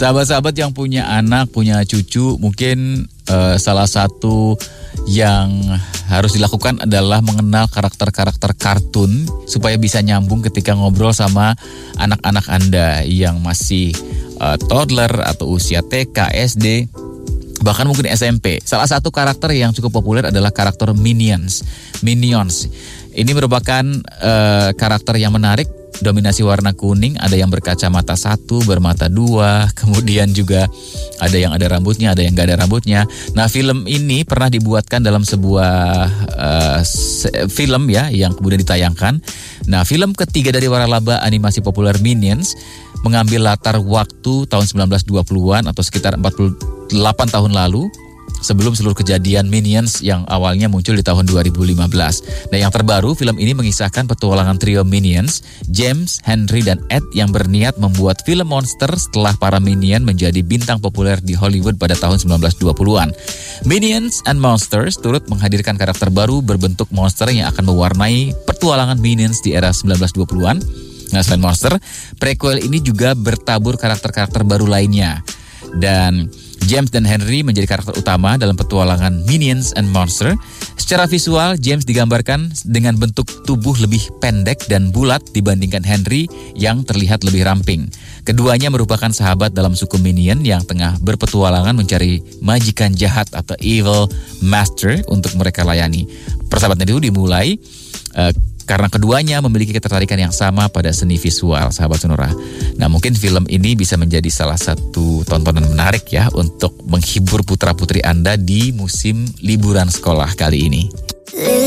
Sahabat-sahabat yang punya anak, punya cucu, mungkin salah satu yang harus dilakukan adalah mengenal karakter-karakter kartun supaya bisa nyambung ketika ngobrol sama anak-anak Anda yang masih toddler atau usia TK, SD, bahkan mungkin SMP. Salah satu karakter yang cukup populer adalah karakter Minions. Ini merupakan karakter yang menarik. Dominasi warna kuning, ada yang berkacamata 1, bermata 2, kemudian juga ada yang ada rambutnya, ada yang gak ada rambutnya. Nah, film ini pernah dibuatkan dalam sebuah film ya, yang kemudian ditayangkan. Nah, film ketiga dari waralaba animasi populer Minions mengambil latar waktu tahun 1920-an atau sekitar 48 tahun lalu, sebelum seluruh kejadian Minions yang awalnya muncul di tahun 2015. Nah, yang terbaru, film ini mengisahkan petualangan trio Minions, James, Henry, dan Ed yang berniat membuat film monster setelah para Minion menjadi bintang populer di Hollywood pada tahun 1920-an. Minions and Monsters turut menghadirkan karakter baru berbentuk monster yang akan mewarnai petualangan Minions di era 1920-an. Nah, selain monster, prequel ini juga bertabur karakter-karakter baru lainnya. Dan James dan Henry menjadi karakter utama dalam petualangan Minions and Monster. Secara visual, James digambarkan dengan bentuk tubuh lebih pendek dan bulat dibandingkan Henry yang terlihat lebih ramping. Keduanya merupakan sahabat dalam suku Minion yang tengah berpetualangan mencari majikan jahat atau evil master untuk mereka layani. Persahabatan itu dimulai karena keduanya memiliki ketertarikan yang sama pada seni visual, sahabat Sonora. Nah, mungkin film ini bisa menjadi salah satu tontonan menarik ya untuk menghibur putra-putri Anda di musim liburan sekolah kali ini.